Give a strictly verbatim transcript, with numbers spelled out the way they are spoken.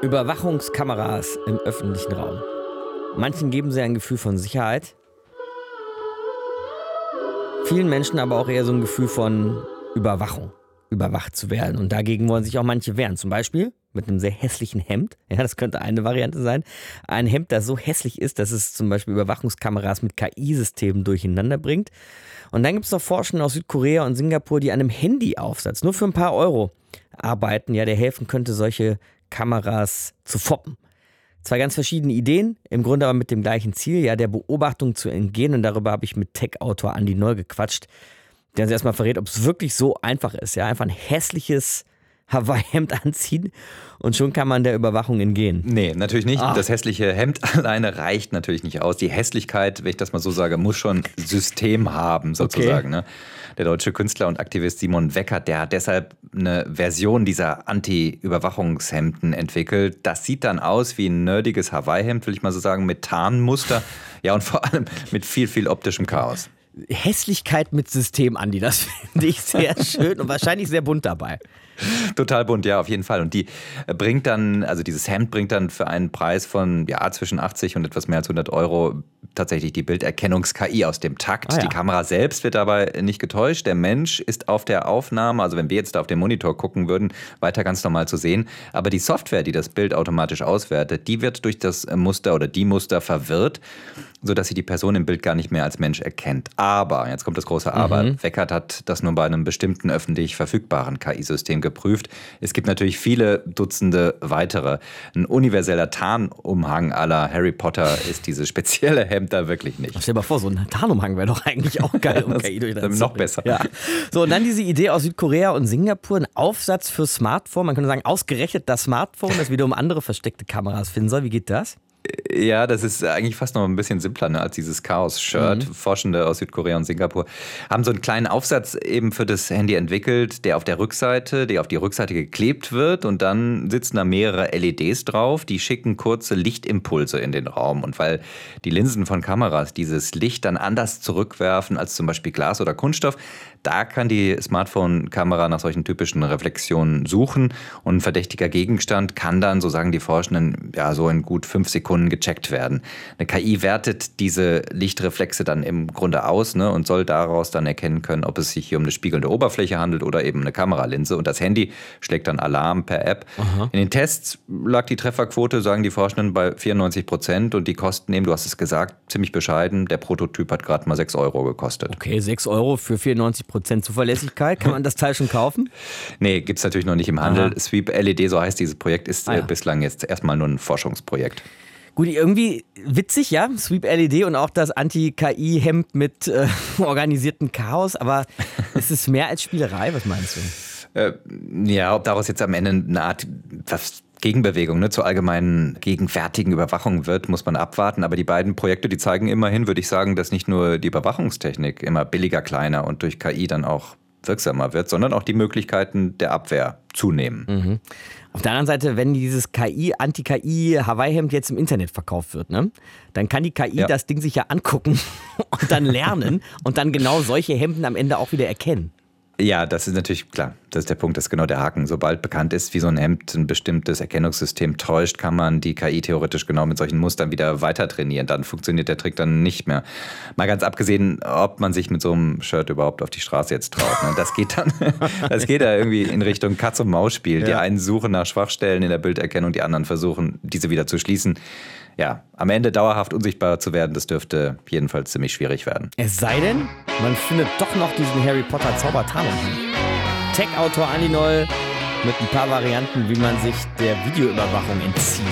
Überwachungskameras im öffentlichen Raum. Manchen geben sie ein Gefühl von Sicherheit. Vielen Menschen aber auch eher so ein Gefühl von Überwachung, überwacht zu werden. Und dagegen wollen sich auch manche wehren. Zum Beispiel mit einem sehr hässlichen Hemd. Ja, das könnte eine Variante sein. Ein Hemd, das so hässlich ist, dass es zum Beispiel Überwachungskameras mit K I-Systemen durcheinander bringt. Und dann gibt es noch Forschende aus Südkorea und Singapur, die an einem Handyaufsatz nur für ein paar Euro arbeiten, ja, der helfen könnte, solche Kameras zu foppen. Zwei ganz verschiedene Ideen, im Grunde aber mit dem gleichen Ziel, ja, der Beobachtung zu entgehen. Und darüber habe ich mit Tech-Autor Andi Noll gequatscht, der uns erstmal verrät, ob es wirklich so einfach ist. Ja, einfach ein hässliches Hawaii-Hemd anziehen und schon kann man der Überwachung entgehen. Nee, natürlich nicht. Ah. Das hässliche Hemd alleine reicht natürlich nicht aus. Die Hässlichkeit, wenn ich das mal so sage, muss schon System haben, sozusagen. Okay. Ne? Der deutsche Künstler und Aktivist Simon Weckert, der hat deshalb eine Version dieser Anti-Überwachungshemden entwickelt. Das sieht dann aus wie ein nerdiges Hawaii-Hemd, will ich mal so sagen, mit Tarnmuster. Ja, und vor allem mit viel, viel optischem Chaos. Hässlichkeit mit System, Andi, das finde ich sehr schön und wahrscheinlich sehr bunt dabei. Total bunt, ja, auf jeden Fall. Und die bringt dann, also dieses Hemd bringt dann für einen Preis von ja, zwischen achtzig und etwas mehr als hundert Euro tatsächlich die Bilderkennungs-K I aus dem Takt. Ah, ja. Die Kamera selbst wird dabei nicht getäuscht. Der Mensch ist auf der Aufnahme, also wenn wir jetzt da auf den Monitor gucken würden, weiter ganz normal zu sehen. Aber die Software, die das Bild automatisch auswertet, die wird durch das Muster oder die Muster verwirrt, sodass sie die Person im Bild gar nicht mehr als Mensch erkennt. Aber, jetzt kommt das große Aber, mhm. Weckert hat das nur bei einem bestimmten öffentlich verfügbaren K I-System geprüft. Es gibt natürlich viele Dutzende weitere. Ein universeller Tarnumhang à la Harry Potter ist dieses spezielle Hemd da wirklich nicht. Stell dir mal vor, so ein Tarnumhang wäre doch eigentlich auch geil, um K I durcheinander zu Noch besser. Ja. So, und dann diese Idee aus Südkorea und Singapur, ein Aufsatz für Smartphone, man könnte sagen, ausgerechnet das Smartphone, das wiederum andere versteckte Kameras finden soll. Wie geht das? Ja, das ist eigentlich fast noch ein bisschen simpler, ne, als dieses Chaos-Shirt. Mhm. Forschende aus Südkorea und Singapur haben so einen kleinen Aufsatz eben für das Handy entwickelt, der auf der Rückseite, der auf die Rückseite geklebt wird und dann sitzen da mehrere L E Ds drauf, die schicken kurze Lichtimpulse in den Raum. Und weil die Linsen von Kameras dieses Licht dann anders zurückwerfen als zum Beispiel Glas oder Kunststoff, da kann die Smartphone-Kamera nach solchen typischen Reflexionen suchen und ein verdächtiger Gegenstand kann dann, so sagen die Forschenden, ja so in gut fünf Sekunden gecheckt werden. Eine K I wertet diese Lichtreflexe dann im Grunde aus, ne, und soll daraus dann erkennen können, ob es sich hier um eine spiegelnde Oberfläche handelt oder eben eine Kameralinse. Und das Handy schlägt dann Alarm per App. Aha. In den Tests lag die Trefferquote, sagen die Forschenden, bei vierundneunzig Prozent und die Kosten eben, du hast es gesagt, ziemlich bescheiden. Der Prototyp hat gerade mal sechs Euro gekostet. Okay, sechs Euro für vierundneunzig Prozent Zuverlässigkeit. Kann man das Teil schon kaufen? Nee, gibt es natürlich noch nicht im Handel. Aha. Sweep L E D, so heißt dieses Projekt, ist ah, ja. bislang jetzt erstmal nur ein Forschungsprojekt. Gut, irgendwie witzig, ja, Sweep L E D und auch das Anti-K I-Hemd mit äh, organisiertem Chaos, aber ist es mehr als Spielerei, was meinst du? Äh, ja, ob daraus jetzt am Ende eine Art was Gegenbewegung ne, zur allgemeinen gegenwärtigen Überwachung wird, muss man abwarten. Aber die beiden Projekte, die zeigen immerhin, würde ich sagen, dass nicht nur die Überwachungstechnik immer billiger, kleiner und durch K I dann auch wirksamer wird, sondern auch die Möglichkeiten der Abwehr zunehmen. Mhm. Auf der anderen Seite, wenn dieses K I, Anti-K I-Hawaii-Hemd jetzt im Internet verkauft wird, ne, dann kann die K I ja. das Ding sich ja angucken und dann lernen und dann genau solche Hemden am Ende auch wieder erkennen. Ja, das ist natürlich klar. Das ist der Punkt, das ist genau der Haken. Sobald bekannt ist, wie so ein Hemd ein bestimmtes Erkennungssystem täuscht, kann man die K I theoretisch genau mit solchen Mustern wieder weiter trainieren. Dann funktioniert der Trick dann nicht mehr. Mal ganz abgesehen, ob man sich mit so einem Shirt überhaupt auf die Straße jetzt traut. Ne? Das geht dann, das geht da irgendwie in Richtung Katz-und-Maus-Spiel. Ja. Die einen suchen nach Schwachstellen in der Bilderkennung, die anderen versuchen, diese wieder zu schließen. Ja, am Ende dauerhaft unsichtbar zu werden, das dürfte jedenfalls ziemlich schwierig werden. Es sei denn, man findet doch noch diesen Harry Potter Zaubertarnumhang. Tech-Autor Andi Noll mit ein paar Varianten, wie man sich der Videoüberwachung entzieht.